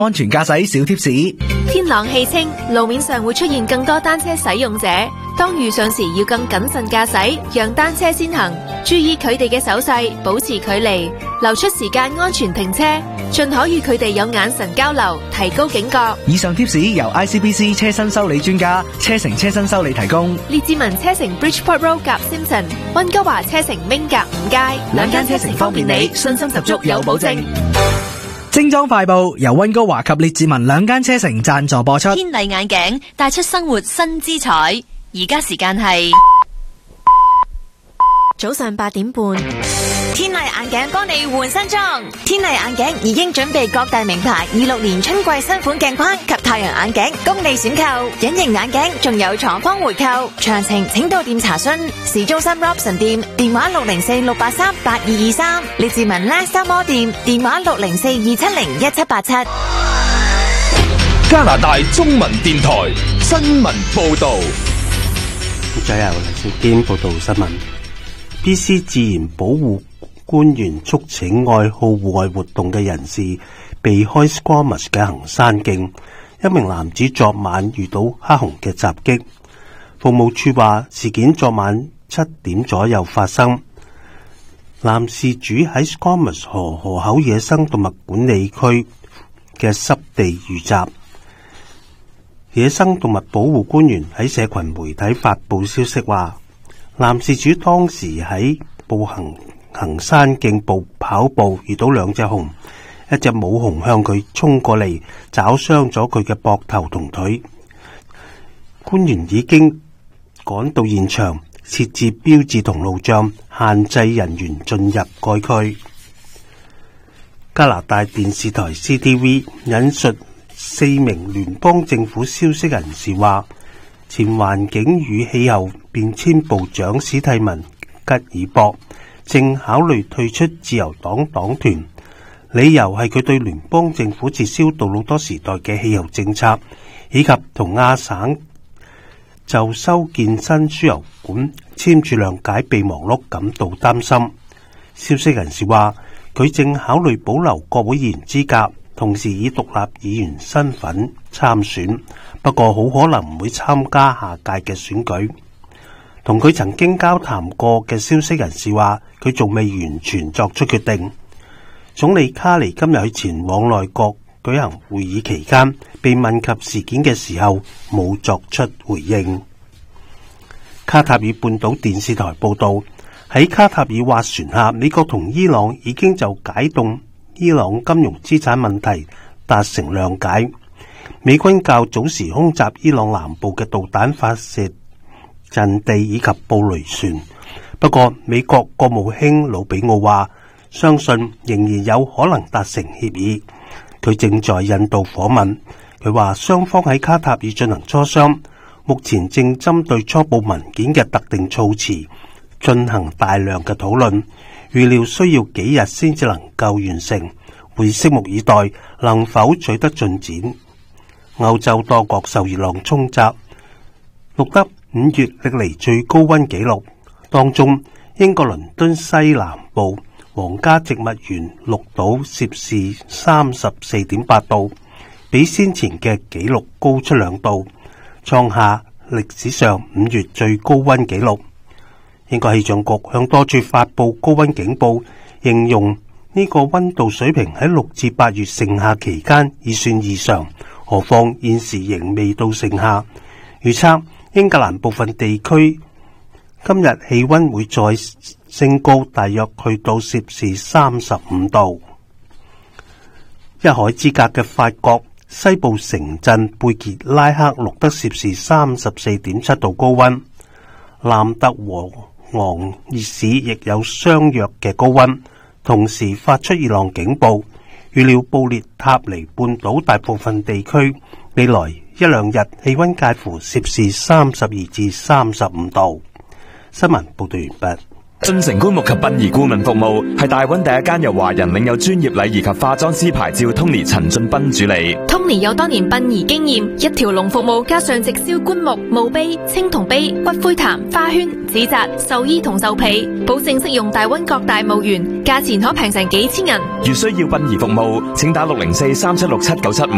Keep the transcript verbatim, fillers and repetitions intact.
安全駕駛小貼士。 天朗氣清，路面上會出現更多單車使用者，當遇上時要更謹慎駕駛，讓單車先行，注意佢哋嘅手勢，保持距離，留出時間安全停車，盡可與佢哋有眼神交流，提高警覺。 以上貼士由 I C B C 車身修理專家車城車身修理提供。 列治文車城 Bridgeport Road 夾 Simpson， 溫哥華車城 Ming 夾五街，兩間車城方便你，信心十足有保證。 精裝快報由溫哥華及列治文兩間車城贊助播出。 天麗眼鏡帶出生活新姿彩。而家時間係早上八點半。 天麗眼鏡幫你換新裝。天麗眼鏡已經準備各大名牌二六年春季新款鏡框及太陽眼鏡供你選購，隱形眼鏡仲有廠方回購，詳情請到店查詢。市中心 Robson 店電話六零四六八三八二二三，列治文 Last Mall 店電話六零四二七零一七八七。 加拿大中文電台新聞報道。 再由黎少堅報道新聞。B C 自然保護官員促請愛好戶外活動嘅人士避開 Squamish 嘅行山徑。一名男子昨晚遇到黑熊嘅襲擊。服務處話事件昨晚七點左右發生。男事主喺 Squamish 河河口野生動物管理區嘅濕地遇襲。野生動物保護官員喺社群媒體發布消息話，男事主當時喺步行行山徑步跑步，遇到兩隻熊，一隻母熊向佢衝過嚟，抓傷咗佢嘅膊頭同腿。官員已經趕到現場，設置標誌同路障，限制人員進入該區。加拿大電視台 C T V 引述四名聯邦政府消息人士話，前環境與氣候變遷部長史蒂文吉爾博正考慮退出自由黨黨團，理由係佢對聯邦政府撤銷杜魯多時代嘅氣候政策，以及同亞省就修建新輸油管簽署諒解備忘錄感到擔心。消息人士話，佢正考慮保留國會議員資格，同時以獨立議員身份參選，不過好可能唔會參加下屆嘅選舉。同佢曾經交談過嘅消息人士話，佢仲未完全作出決定。總理卡尼今日去前往內閣舉行會議期間，被問及事件嘅時候，冇作出回應。卡塔爾半島電視台報道，喺卡塔爾斡旋下，美國同伊朗已經就解凍伊朗金融資產問題達成諒解。美軍較早時空襲伊朗南部嘅導彈發射陣地以及布雷船，不過美國國務卿魯比奧話，相信仍然有可能達成協議。佢正在印度訪問，佢話雙方喺卡塔爾進行磋商，目前正針對初步文件嘅特定措辭進行大量嘅討論，預料需要幾日先至能夠完成，會拭目以待能否取得進展。歐洲多國受熱浪衝襲，錄得五月歷嚟最高溫紀錄，當中英國倫敦西南部皇家植物園錄到攝氏三十四點八度，比先前嘅紀錄高出兩度，創下歷史上五月最高溫紀錄。英國氣象局向多處發布高溫警報，形容呢個溫度水平喺六至八月盛夏期間已算異常，何況現時仍未到盛夏。預測英格蘭部分地區今日氣溫會再升高，大約去到攝氏三十五度。一海之隔嘅法國西部城鎮貝傑拉克錄得攝氏三十四點七度高溫，南特和昂熱市亦有相若嘅高溫，同時發出熱浪警報。預料布列塔尼半島大部分地區未來一兩日氣溫介乎攝氏三十二至三十五度。新聞報道完畢。 進城棺木及殯儀顧問服務係大灣第一間由華人領有專業禮儀及化妝師牌照 Tony 陳俊斌主理。 Tony 有多年殯儀經驗，一條龍服務加上直銷棺木、墓碑、青銅碑、骨灰壇、花圈、紙紮、壽衣同壽被，保證適用大灣各大墓園，價錢可平成幾千銀。 如需要殯儀服務，請打六零四三七六七九七五